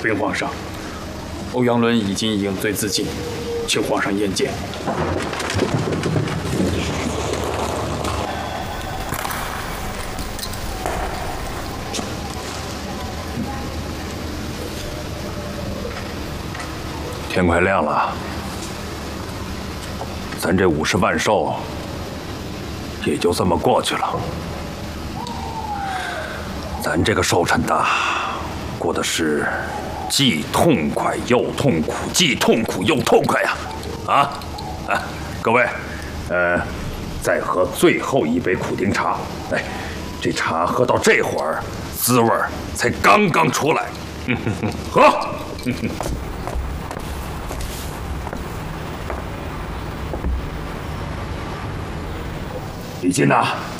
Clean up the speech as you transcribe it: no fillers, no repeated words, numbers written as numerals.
禀皇上，欧阳伦已经饮醉自尽，请皇上验鉴。 天快亮了，咱这50万寿也就这么过去了。咱这个寿辰呐，过的是既痛快又痛苦，既痛苦又痛快呀！各位，再喝最后一杯苦丁茶。哎，这茶喝到这会儿，滋味才刚刚出来。喝。李靖呐，